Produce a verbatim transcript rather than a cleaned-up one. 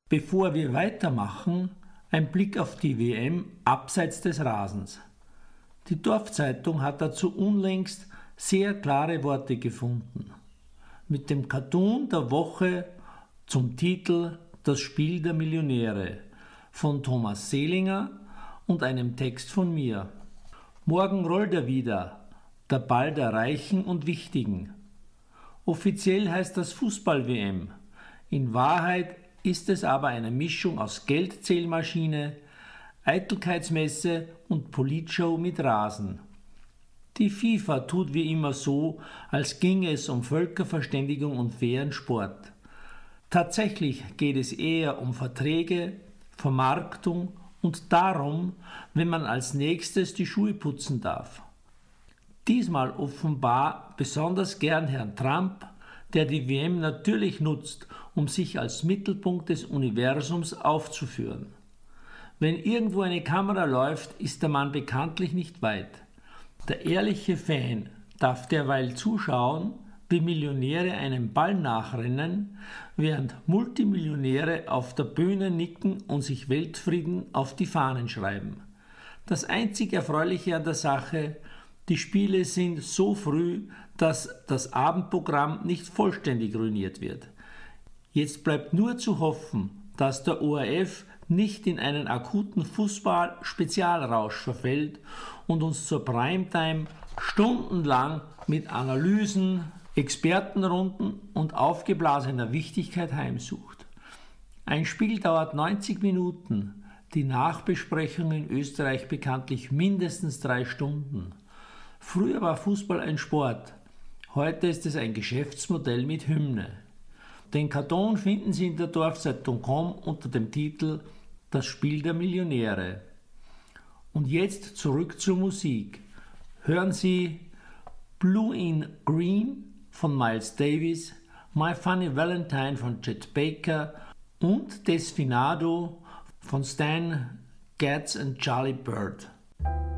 Bevor wir weitermachen, ein Blick auf die W M abseits des Rasens. Die Dorfzeitung hat dazu unlängst sehr klare Worte gefunden. Mit dem Cartoon der Woche zum Titel Das Spiel der Millionäre von Thomas Selinger und einem Text von mir. Morgen rollt er wieder, der Ball der Reichen und Wichtigen. Offiziell heißt das Fußball-W M. In Wahrheit ist es aber eine Mischung aus Geldzählmaschine, Eitelkeitsmesse und Politshow mit Rasen. Die FIFA tut wie immer so, als ginge es um Völkerverständigung und fairen Sport. Tatsächlich geht es eher um Verträge, Vermarktung und darum, wenn man als nächstes die Schuhe putzen darf. Diesmal offenbar besonders gern Herrn Trump, der die W M natürlich nutzt, um sich als Mittelpunkt des Universums aufzuführen. Wenn irgendwo eine Kamera läuft, ist der Mann bekanntlich nicht weit. Der ehrliche Fan darf derweil zuschauen, wie Millionäre einem Ball nachrennen, während Multimillionäre auf der Bühne nicken und sich Weltfrieden auf die Fahnen schreiben. Das einzig Erfreuliche an der Sache: die Spiele sind so früh, dass das Abendprogramm nicht vollständig ruiniert wird. Jetzt bleibt nur zu hoffen, dass der O R F nicht in einen akuten Fußball-Spezialrausch verfällt und uns zur Primetime stundenlang mit Analysen, Expertenrunden und aufgeblasener Wichtigkeit heimsucht. Ein Spiel dauert neunzig Minuten, die Nachbesprechung in Österreich bekanntlich mindestens drei Stunden. Früher war Fußball ein Sport, heute ist es ein Geschäftsmodell mit Hymne. Den Karton finden Sie in der Dorfzeitung Punkt com unter dem Titel Das Spiel der Millionäre. Und jetzt zurück zur Musik. Hören Sie Blue in Green von Miles Davis, My Funny Valentine von Chet Baker und Desfinado von Stan Getz und Charlie Bird.